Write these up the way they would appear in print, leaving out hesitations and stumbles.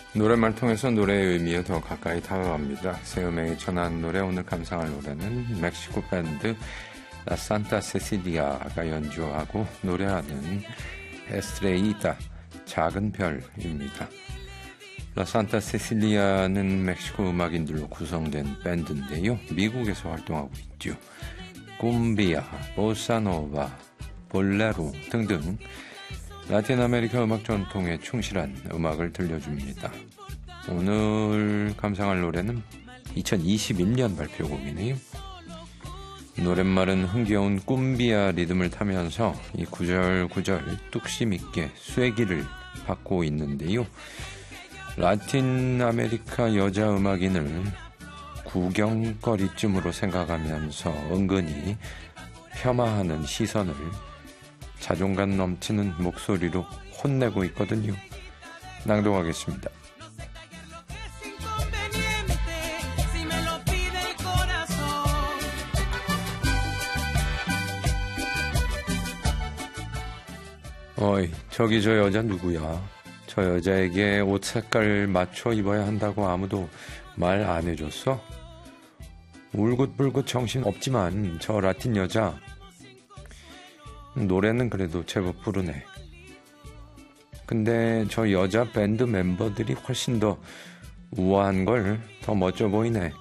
노랫말 통해서 노래의 의미에 더 가까이 다가갑니다. 새 음악에 전한 노래, 오늘 감상할 노래는 멕시코 밴드 라 산타 세실리아가 연주하고 노래하는 에스트레이다, 작은 별입니다. 라 산타 세실리아는 멕시코 음악인들로 구성된 밴드인데요. 미국에서 활동하고 있죠. 쿰비아, 보사노바, 볼레로 등등 라틴 아메리카 음악 전통에 충실한 음악을 들려줍니다. 오늘 감상할 노래는 2021년 발표곡이네요. 노랫말은 흥겨운 쿰비아 리듬을 타면서 이 구절구절 뚝심 있게 쐐기를 받고 있는데요. 라틴 아메리카 여자 음악인을 구경거리쯤으로 생각하면서 은근히 폄하하는 시선을 자존감 넘치는 목소리로 혼내고 있거든요. 낭독하겠습니다. 어이, 저기 저 여자 누구야? 저 여자에게 옷 색깔 맞춰 입어야 한다고 아무도 말 안 해줬어? 울긋불긋 정신 없지만 저 라틴 여자 노래는 그래도 제법 부르네. 근데 저 여자 밴드 멤버들이 훨씬 더 우아한 걸 더 멋져 보이네.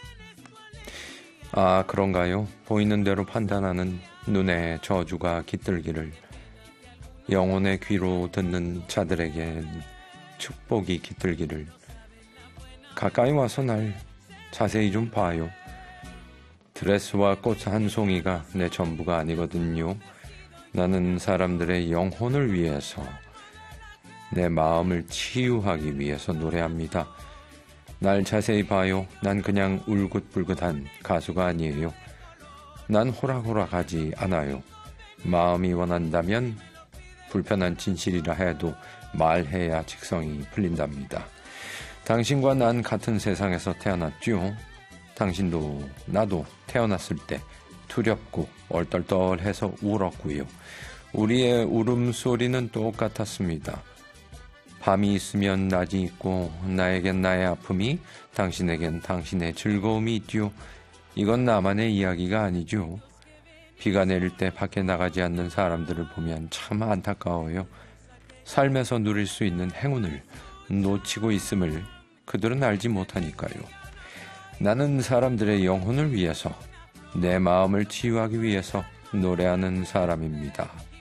아, 그런가요? 보이는 대로 판단하는 눈에 저주가 깃들기를, 영혼의 귀로 듣는 자들에겐 축복이 깃들기를. 가까이 와서 날 자세히 좀 봐요. 드레스와 꽃 한 송이가 내 전부가 아니거든요. 나는 사람들의 영혼을 위해서, 내 마음을 치유하기 위해서 노래합니다. 날 자세히 봐요. 난 그냥 울긋불긋한 가수가 아니에요. 난 호락호락하지 않아요. 마음이 원한다면 불편한 진실이라 해도 말해야 직성이 풀린답니다. 당신과 난 같은 세상에서 태어났죠. 당신도 나도 태어났을 때 두렵고 얼떨떨해서 울었고요. 우리의 울음소리는 똑같았습니다. 밤이 있으면 낮이 있고, 나에겐 나의 아픔이, 당신에겐 당신의 즐거움이 있죠. 이건 나만의 이야기가 아니죠. 비가 내릴 때 밖에 나가지 않는 사람들을 보면 참 안타까워요. 삶에서 누릴 수 있는 행운을 놓치고 있음을 그들은 알지 못하니까요. 나는 사람들의 영혼을 위해서, 내 마음을 치유하기 위해서 노래하는 사람입니다.